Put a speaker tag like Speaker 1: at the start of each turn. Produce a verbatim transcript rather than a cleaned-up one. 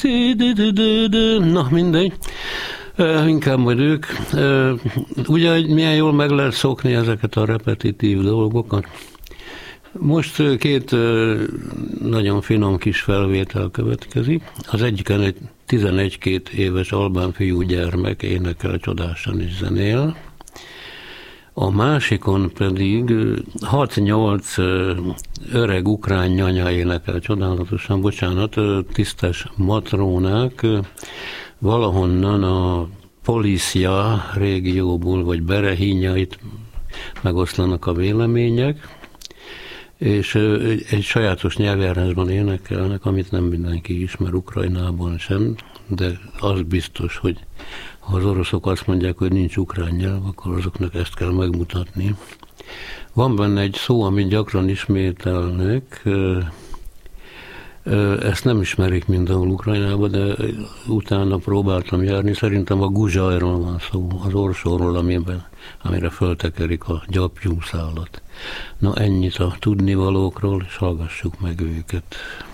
Speaker 1: Na, mindegy. Inkább majd ők. Ugye milyen jól meg lehet szokni ezeket a repetitív dolgokat. Most két nagyon finom kis felvétel következik. Az egyiken egy tizenegy-két éves albán fiú gyermek énekel, csodásan is zenél. A másikon pedig hat-nyolc öreg ukrán nyanya énekel csodálatosan, bocsánat, tisztes matrónák, valahonnan a Polícia régióból, vagy Berehínyait megoszlanak a vélemények, és egy sajátos nyelvjárásban énekelnek, amit nem mindenki ismer Ukrajnában sem, de az biztos, hogy ha az oroszok azt mondják, hogy nincs ukrán nyelv, akkor azoknak ezt kell megmutatni. Van benne egy szó, amit gyakran ismételnek, ezt nem ismerik mindenhol Ukrajnában, de utána próbáltam járni. Szerintem a guzsajról van szó, az orsóról, amiben, amire föltekerik a gyapjú szálat. Na ennyit a tudnivalókról, és hallgassuk meg őket.